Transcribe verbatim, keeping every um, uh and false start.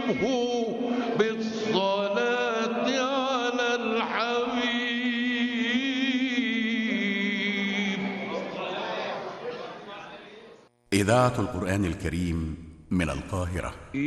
بالصلاة على الحبيب. إذاعة القرآن الكريم من القاهرة.